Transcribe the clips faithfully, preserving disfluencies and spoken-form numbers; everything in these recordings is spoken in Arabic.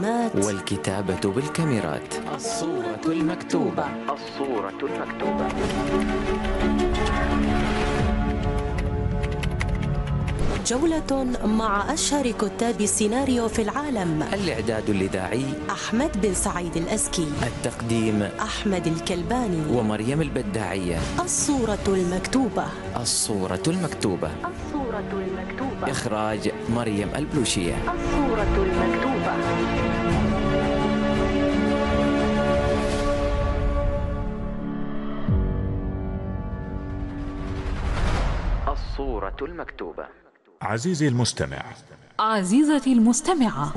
والكتابة بالكاميرات. الصورة المكتوبة. الصورة المكتوبة. جولة مع أشهر كتاب السيناريو في العالم. الإعداد الإذاعي أحمد بن سعيد الأزكي. التقديم أحمد الكلباني ومريم البداعية. الصورة المكتوبة. الصورة المكتوبة. الصورة المكتوبة. إخراج مريم البلوشية. الصورة المكتوبة. الصورة المكتوبة. عزيزي المستمع، عزيزتي المستمعة،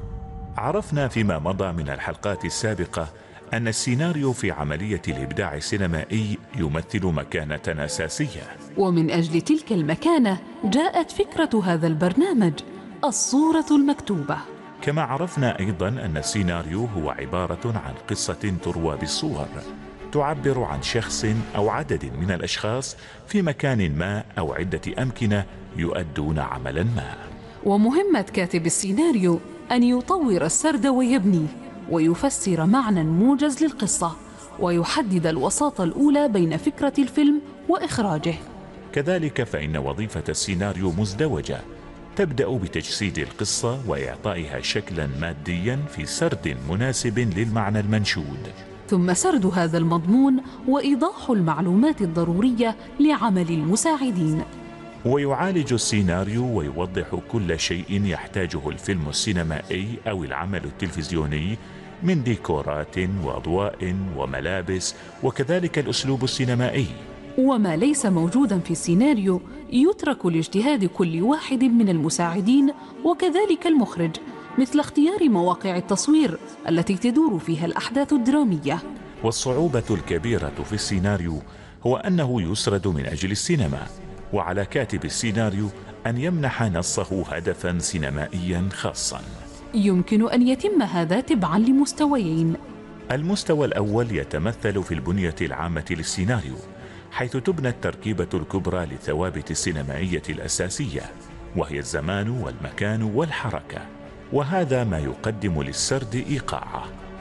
عرفنا فيما مضى من الحلقات السابقة أن السيناريو في عملية الإبداع السينمائي يمثل مكانة أساسية، ومن أجل تلك المكانة جاءت فكرة هذا البرنامج الصورة المكتوبة. كما عرفنا أيضا أن السيناريو هو عبارة عن قصة تروى بالصور تعبر عن شخص أو عدد من الأشخاص في مكان ما أو عدة أمكنة يؤدون عملا ما. ومهمة كاتب السيناريو أن يطور السرد ويبنيه ويفسر معنى موجز للقصة ويحدد الوساطة الأولى بين فكرة الفيلم وإخراجه. كذلك فإن وظيفة السيناريو مزدوجة، تبدأ بتجسيد القصة وإعطائها شكلا ماديا في سرد مناسب للمعنى المنشود، ثم سرد هذا المضمون وإيضاح المعلومات الضرورية لعمل المساعدين. ويعالج السيناريو ويوضح كل شيء يحتاجه الفيلم السينمائي أو العمل التلفزيوني من ديكورات وأضواء وملابس، وكذلك الأسلوب السينمائي. وما ليس موجودا في السيناريو يترك لاجتهاد كل واحد من المساعدين وكذلك المخرج، مثل اختيار مواقع التصوير التي تدور فيها الأحداث الدرامية. والصعوبة الكبيرة في السيناريو هو أنه يسرد من أجل السينما، وعلى كاتب السيناريو أن يمنح نصه هدفا سينمائيا خاصا. يمكن أن يتم هذا تبعا لمستويين. المستوى الأول يتمثل في البنية العامة للسيناريو، حيث تبنى التركيبة الكبرى للثوابت السينمائية الأساسية، وهي الزمان والمكان والحركة، وهذا ما يقدم للسرد إيقاعه.